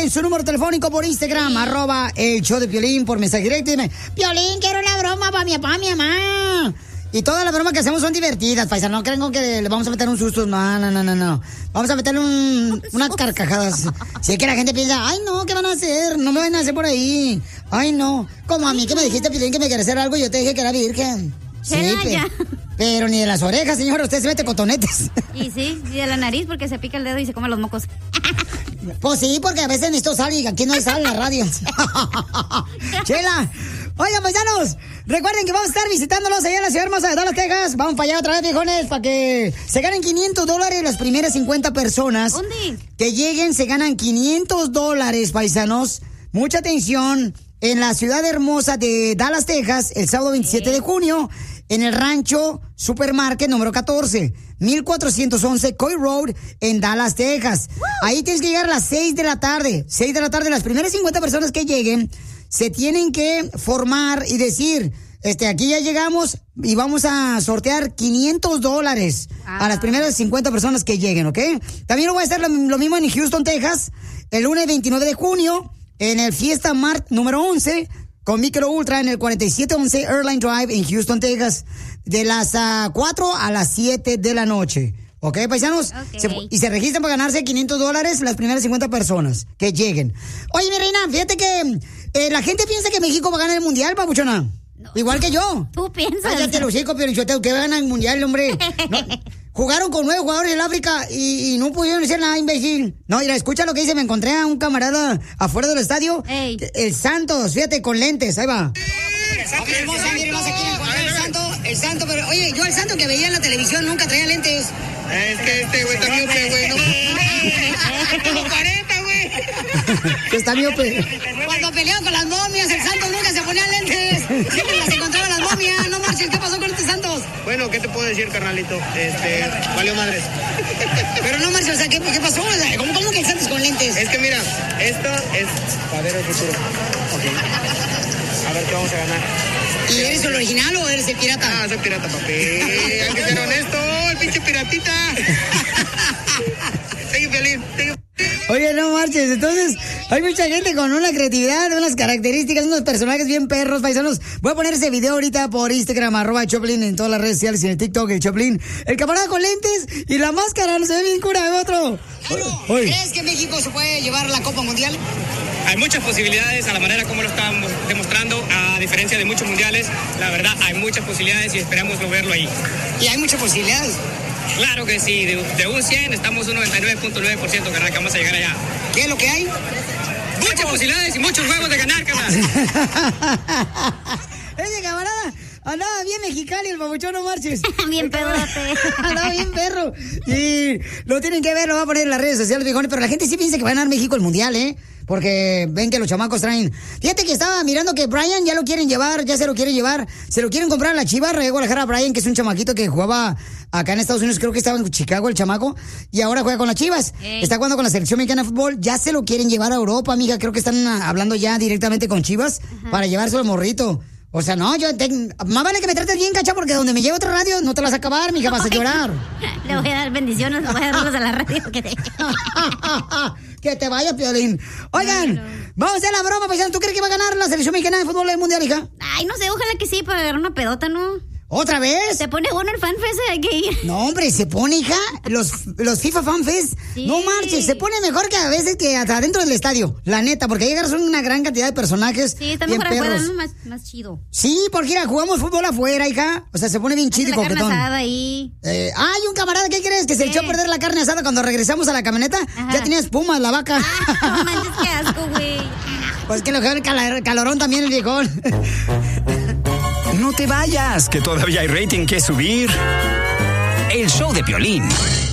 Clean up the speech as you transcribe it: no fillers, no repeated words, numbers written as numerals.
su número telefónico por Instagram, @el show de Piolín, por mensaje directo. Dime, Piolín, quiero una broma para mi papá, mi mamá. Y todas las bromas que hacemos son divertidas, paisano. No creen que le vamos a meter un susto. No. Vamos a meterle unas carcajadas. Si es que la gente piensa, ay, no, ¿qué van a hacer? No me van a hacer por ahí. Ay, no. Como a mí que me dijiste, Piolín, que me quería hacer algo y yo te dije que era virgen. Sí, pero ni de las orejas, señora. Usted se mete cotonetes. Y sí, y de la nariz porque se pica el dedo y se come los mocos. Pues sí, porque a veces necesito sal y aquí no hay sal en la radio. Chela. Oigan, paisanos, recuerden que vamos a estar visitándolos allá en la ciudad hermosa de Dallas, Texas. Vamos para allá otra vez, viejones, para que se ganen $500 las primeras 50 personas. ¿Dónde? Que lleguen, se ganan $500, paisanos. Mucha atención. En la ciudad hermosa de Dallas, Texas, el sábado 27 de junio, en el Rancho Supermarket número 14, 1411 Coy Road, en Dallas, Texas. Ahí tienes que llegar a las 6 de la tarde. 6 de la tarde, las primeras 50 personas que lleguen se tienen que formar y decir, aquí ya llegamos y vamos a sortear $500 a las primeras 50 personas que lleguen, ¿ok? También lo voy a hacer lo mismo en Houston, Texas, el lunes 29 de junio, en el Fiesta Mart número 11, con Micro Ultra en el 4711 Airline Drive en Houston, Texas, de las 4 a las 7 de la noche. ¿Ok, paisanos? Okay. Y se registran para ganarse $500 las primeras 50 personas que lleguen. Oye, mi reina, fíjate que la gente piensa que México va a ganar el mundial, papuchona. No. Igual que yo. Tú piensas. Cállate los hijos, pero yo tengo que ganar el mundial, hombre. No, jugaron con 9 jugadores del África y no pudieron hacer nada, imbécil. No, mira, escucha lo que dice. Me encontré a un camarada afuera del estadio. Ey. El Santos, fíjate, con lentes. Ahí va. Hermosa, miren, más aquí encontré el Santo, pero oye, yo el Santo que veía en la televisión nunca traía lentes. Es que este güey está miope, güey. No. Como 40, güey. Que está miope. Cuando peleaban con las momias, el Santos nunca se ponía lentes. Siempre las encontraban las momias. No marches, ¿qué pasó con este Santos? Bueno, ¿qué te puedo decir, carnalito? Valió madres. Pero no marches, o sea, ¿qué pasó? ¿Cómo que el Santos con lentes? Es que mira, esto es para ver el futuro. Ok. A ver qué vamos a ganar. ¿Y eres el original o eres el pirata? Ah, soy pirata, papi. Hay que ser honesto, el pinche piratita. Tengo violín, Oye, no marches, entonces hay mucha gente con una creatividad, unas características, unos personajes bien perros, paisanos. Voy a poner ese video ahorita por Instagram, @Choplin, en todas las redes sociales y en el TikTok, el Choplin. El camarada con lentes y la máscara, no se ve bien cura de otro. ¿Crees que México se puede llevar la Copa Mundial? Hay muchas posibilidades a la manera como lo estamos demostrando, a diferencia de muchos mundiales. La verdad, hay muchas posibilidades y esperamos verlo ahí. ¿Y hay muchas posibilidades? Claro que sí, de un 100 estamos un 99.9%, carnal, que vamos a llegar allá. ¿Qué es lo que hay? Muchas posibilidades y muchos juegos de ganar, carnal. Ese camarada andaba bien mexicano y el babuchón, no marches. Bien pedote. Andaba bien perro. Y lo tienen que ver, lo va a poner en las redes sociales, viejones. Pero la gente sí piensa que va a ganar México el mundial, ¿eh? Porque ven que los chamacos traen. Fíjate que estaba mirando que Brian ya lo quieren llevar, ya se lo quieren llevar. Se lo quieren comprar a la Chivas de Guadalajara. Brian, que es un chamaquito que jugaba acá en Estados Unidos, creo que estaba en Chicago el chamaco, y ahora juega con las Chivas. Está jugando con la selección mexicana de fútbol. Ya se lo quieren llevar a Europa, amiga. Creo que están hablando ya directamente con Chivas para llevárselo al morrito. O sea, no, más vale que me trates bien, cacha, porque donde me lleve otra radio no te las vas a acabar, mija, vas a llorar. Le voy a dar bendiciones, le voy a darlos a la radio. Que te vaya, Piolín. Oigan, vamos a hacer la broma, paisano. ¿Tú crees que va a ganar la selección mexicana de fútbol del mundial, hija? Ay, no sé, ojalá que sí, para agarrar una pedota, ¿no? ¿Otra vez? Se pone bueno el FanFest, hay que ir. No, hombre, se pone, hija, los FIFA FanFest. Sí. No marches, se pone mejor que a veces que hasta adentro del estadio, la neta, porque ahí agarras una gran cantidad de personajes. Sí, está mejor afuera, ¿no? Más chido. Sí, porque mira, jugamos fútbol afuera, hija. O sea, se pone bien chido y coquetón. Carne asada ahí. Hay un camarada, ¿qué crees? Que se echó a perder la carne asada cuando regresamos a la camioneta. Ajá. Ya tenía espumas la vaca. No manches, qué asco, güey. Pues que lo que el calorón también, el viejón. No te vayas, que todavía hay rating que subir. El show de Piolín.